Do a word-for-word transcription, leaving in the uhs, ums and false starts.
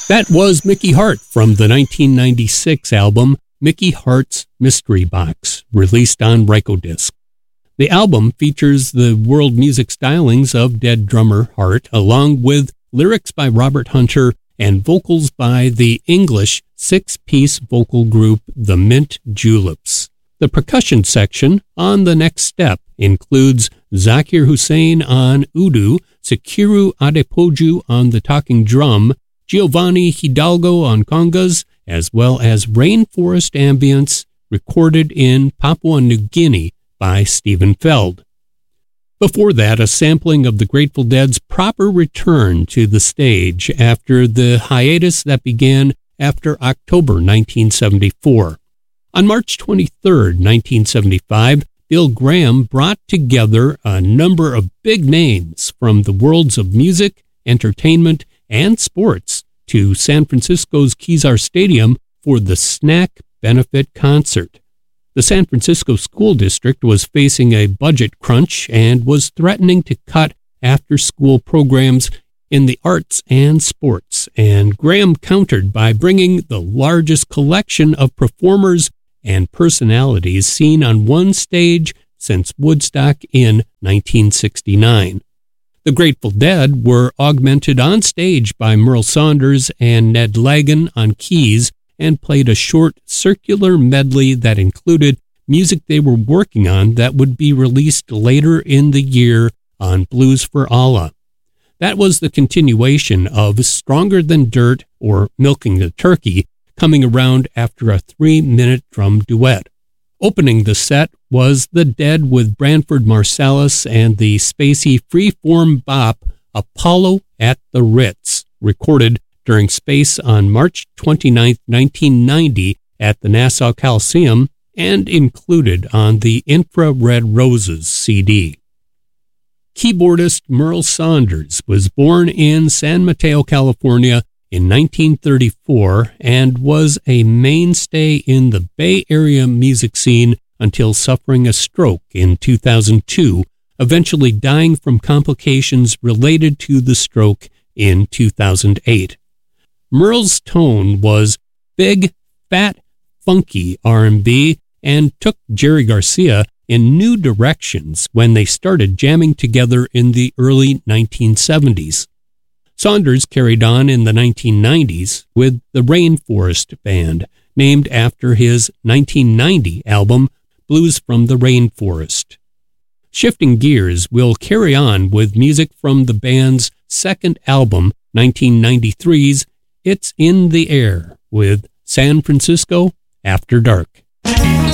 That was Mickey Hart from the nineteen ninety-six album Mickey Hart's Mystery Box, released on Rykodisc. The album features the world music stylings of dead drummer Hart, along with lyrics by Robert Hunter and vocals by the English six-piece vocal group The Mint Juleps. The percussion section on The Next Step includes Zakir Hussain on udu, Sikiru Adepoju on the talking drum, Giovanni Hidalgo on congas, as well as rainforest ambience recorded in Papua New Guinea by Stephen Feld. Before that, a sampling of the Grateful Dead's proper return to the stage after the hiatus that began after October nineteen seventy-four. On March twenty-third, nineteen seventy-five, Bill Graham brought together a number of big names from the worlds of music, entertainment, and sports to San Francisco's Kezar Stadium for the Snack Benefit Concert. The San Francisco School District was facing a budget crunch and was threatening to cut after-school programs in the arts and sports, and Graham countered by bringing the largest collection of performers and personalities seen on one stage since Woodstock in nineteen sixty-nine. The Grateful Dead were augmented on stage by Merle Saunders and Ned Lagan on keys and played a short circular medley that included music they were working on that would be released later in the year on Blues for Allah. That was the continuation of Stronger Than Dirt, or Milking the Turkey, coming around after a three-minute drum duet. Opening the set was The Dead with Branford Marsalis and the spacey freeform bop Apollo at the Ritz, recorded during Space on March twenty-ninth, nineteen ninety at the Nassau Coliseum and included on the Infrared Roses C D. Keyboardist Merle Saunders was born in San Mateo, California in nineteen thirty-four and was a mainstay in the Bay Area music scene until suffering a stroke in two thousand two, eventually dying from complications related to the stroke in two thousand eight. Merle's tone was big, fat, funky R and B and took Jerry Garcia in new directions when they started jamming together in the early nineteen seventies. Saunders carried on in the nineteen nineties with the Rainforest Band, named after his nineteen ninety album Blues from the Rainforest. Shifting gears, we'll carry on with music from the band's second album, nineteen ninety-three's It's in the Air, with San Francisco After Dark.